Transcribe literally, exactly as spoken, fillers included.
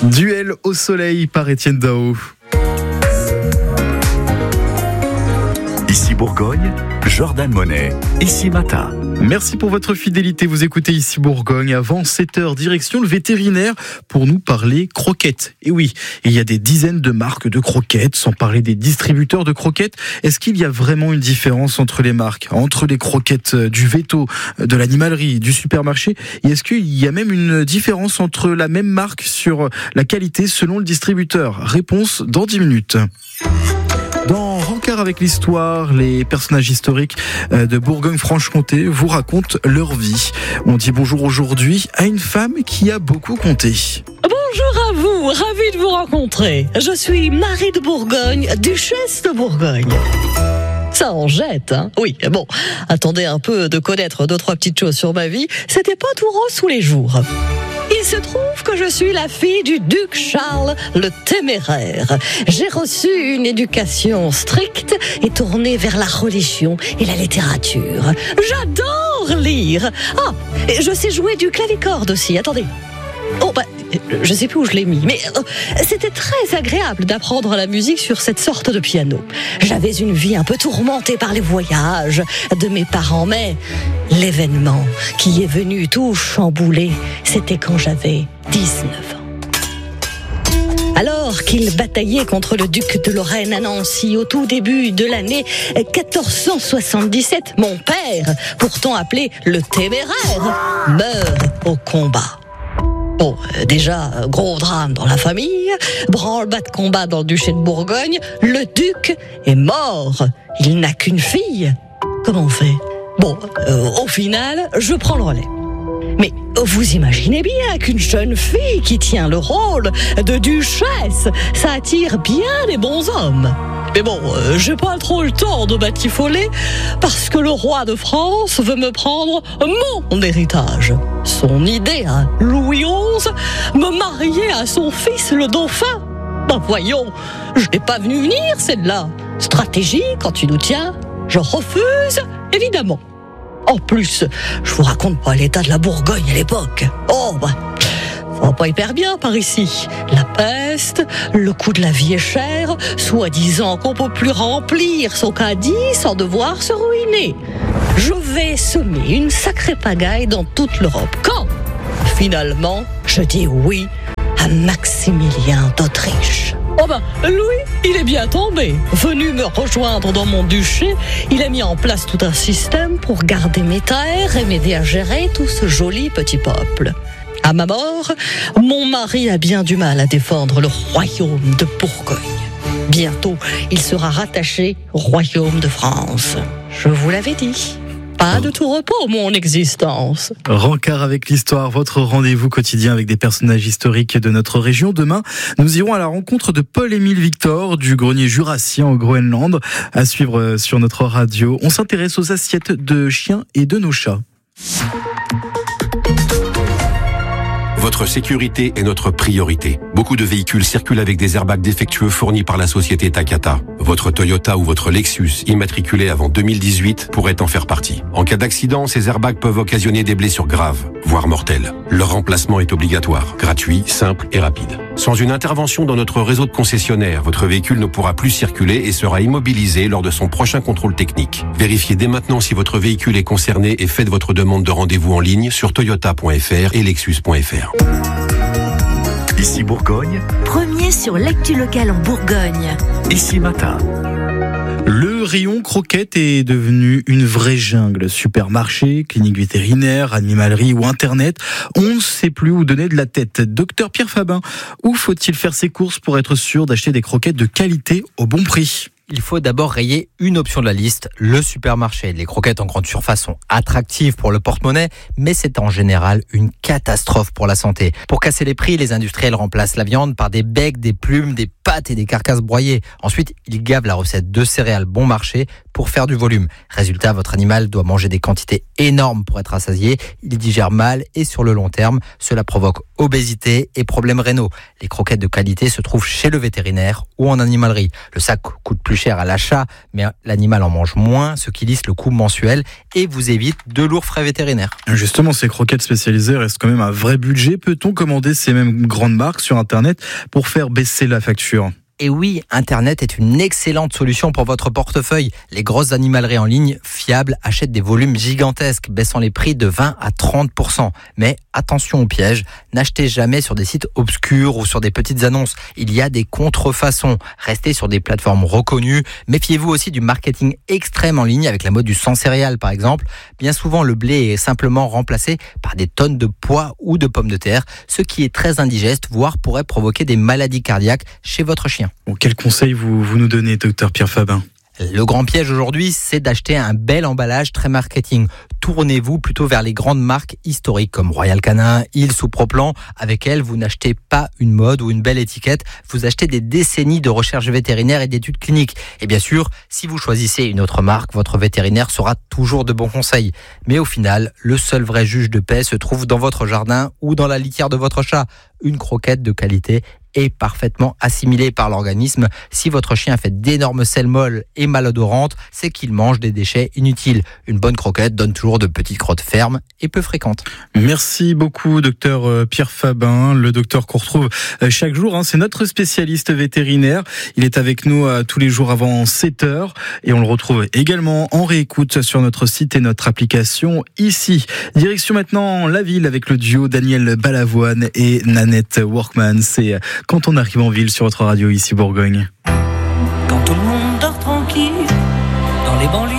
Duel au soleil par Étienne Dao. Ici Bourgogne, Jordan Monet, Ici Matin. Merci pour votre fidélité, vous écoutez Ici Bourgogne. Avant sept heures, direction le vétérinaire pour nous parler croquettes. Et oui, il y a des dizaines de marques de croquettes, sans parler des distributeurs de croquettes. Est-ce qu'il y a vraiment une différence entre les marques, entre les croquettes du véto, de l'animalerie, du supermarché? Et est-ce qu'il y a même une différence entre la même marque sur la qualité selon le distributeur? Réponse dans dix minutes. Dans Rencard avec l'histoire, les personnages historiques de Bourgogne-Franche-Comté vous racontent leur vie. On dit bonjour aujourd'hui à une femme qui a beaucoup compté. Bonjour à vous, ravi de vous rencontrer. Je suis Marie de Bourgogne, duchesse de Bourgogne. Ça en jette, hein? Oui, bon, attendez un peu de connaître deux, trois petites choses sur ma vie. C'était pas tout rose tous les jours. Il se trouve que je suis la fille du duc Charles le Téméraire. J'ai reçu une éducation stricte et tournée vers la religion et la littérature. J'adore lire. Ah, et je sais jouer du clavicorde aussi, attendez. Oh, bah, je sais plus où je l'ai mis, mais euh, c'était très agréable d'apprendre la musique sur cette sorte de piano. J'avais une vie un peu tourmentée par les voyages de mes parents, mais l'événement qui est venu tout chambouler, c'était quand j'avais dix-neuf ans. Alors qu'il bataillait contre le duc de Lorraine à Nancy au tout début de l'année quatorze cent soixante-dix-sept, mon père, pourtant appelé le Téméraire, meurt au combat. Bon, déjà, gros drame dans la famille, branle-bas de combat dans le duché de Bourgogne, le duc est mort, il n'a qu'une fille. Comment on fait? Bon, euh, au final, je prends le relais. Mais vous imaginez bien qu'une jeune fille qui tient le rôle de duchesse, ça attire bien les bons hommes. Mais bon, euh, j'ai pas trop le temps de batifoler parce que le roi de France veut me prendre mon héritage. Son idée, hein, Louis onze, me marier à son fils le dauphin. Ben voyons, je n'ai pas venu venir celle-là. Stratégie, quand tu nous tiens, je refuse, évidemment. En plus, je vous raconte pas l'état de la Bourgogne à l'époque. Oh, bah, ça va pas hyper bien par ici. La peste, le coût de la vie est cher, soi-disant qu'on peut plus remplir son caddie sans devoir se ruiner. Je vais semer une sacrée pagaille dans toute l'Europe. Quand, finalement, je dis oui à Maximilien d'Autriche. Oh ben, Louis, il est bien tombé. Venu me rejoindre dans mon duché, il a mis en place tout un système pour garder mes terres et m'aider à gérer tout ce joli petit peuple. À ma mort, mon mari a bien du mal à défendre le royaume de Bourgogne. Bientôt, il sera rattaché au royaume de France. Je vous l'avais dit. Pas de tout repos, mon existence. Rencard avec l'histoire, votre rendez-vous quotidien avec des personnages historiques de notre région. Demain, nous irons à la rencontre de Paul-Émile Victor du grenier jurassien au Groenland, à suivre sur notre radio. On s'intéresse aux assiettes de chiens et de nos chats. Votre sécurité est notre priorité. Beaucoup de véhicules circulent avec des airbags défectueux fournis par la société Takata. Votre Toyota ou votre Lexus, immatriculé avant deux mille dix-huit, pourrait en faire partie. En cas d'accident, ces airbags peuvent occasionner des blessures graves, voire mortelles. Leur remplacement est obligatoire, gratuit, simple et rapide. Sans une intervention dans notre réseau de concessionnaires, votre véhicule ne pourra plus circuler et sera immobilisé lors de son prochain contrôle technique. Vérifiez dès maintenant si votre véhicule est concerné et faites votre demande de rendez-vous en ligne sur toyota point f r et lexus point f r. Ici Bourgogne, premier sur l'actu locale en Bourgogne. Ici Matin. Le rayon croquettes est devenu une vraie jungle. Supermarché, clinique vétérinaire, animalerie ou internet, on ne sait plus où donner de la tête. Docteur Pierre Fabin, où faut-il faire ses courses pour être sûr d'acheter des croquettes de qualité au bon prix ? Il faut d'abord rayer une option de la liste, le supermarché. Les croquettes en grande surface sont attractives pour le porte-monnaie, mais c'est en général une catastrophe pour la santé. Pour casser les prix, les industriels remplacent la viande par des becs, des plumes, des pâtes et des carcasses broyées. Ensuite, il gave la recette de céréales bon marché pour faire du volume. Résultat, votre animal doit manger des quantités énormes pour être rassasié. Il digère mal et sur le long terme, cela provoque obésité et problèmes rénaux. Les croquettes de qualité se trouvent chez le vétérinaire ou en animalerie. Le sac coûte plus cher à l'achat, mais l'animal en mange moins, ce qui lisse le coût mensuel et vous évite de lourds frais vétérinaires. Justement, ces croquettes spécialisées restent quand même un vrai budget. Peut-on commander ces mêmes grandes marques sur Internet pour faire baisser la facture ? Et oui, Internet est une excellente solution pour votre portefeuille. Les grosses animaleries en ligne fiables achètent des volumes gigantesques, baissant les prix de vingt à trente pour cent. Mais attention au piège, n'achetez jamais sur des sites obscurs ou sur des petites annonces. Il y a des contrefaçons. Restez sur des plateformes reconnues. Méfiez-vous aussi du marketing extrême en ligne avec la mode du sans céréales par exemple. Bien souvent, le blé est simplement remplacé par des tonnes de pois ou de pommes de terre, ce qui est très indigeste, voire pourrait provoquer des maladies cardiaques chez votre chien. Bon, quel conseil vous, vous nous donnez, docteur Pierre Fabin ? Le grand piège aujourd'hui, c'est d'acheter un bel emballage très marketing. Tournez-vous plutôt vers les grandes marques historiques comme Royal Canin, Hills ou Proplan. Avec elles, vous n'achetez pas une mode ou une belle étiquette, vous achetez des décennies de recherche vétérinaire et d'études cliniques. Et bien sûr, si vous choisissez une autre marque, votre vétérinaire saura toujours de bons conseils. Mais au final, le seul vrai juge de paix se trouve dans votre jardin ou dans la litière de votre chat. Une croquette de qualité est parfaitement assimilée par l'organisme. Si votre chien fait d'énormes selles molles et malodorantes, c'est qu'il mange des déchets inutiles. Une bonne croquette donne toujours de petites crottes fermes et peu fréquentes. Merci beaucoup, docteur Pierre Fabin, le docteur qu'on retrouve chaque jour. C'est notre spécialiste vétérinaire. Il est avec nous tous les jours avant sept heures et on le retrouve également en réécoute sur notre site et notre application ici. Direction maintenant la ville avec le duo Daniel Balavoine et Nanette Workman. C'est Quand on arrive en ville sur votre radio ici Bourgogne. Quand tout le monde dort tranquille dans les banlieues.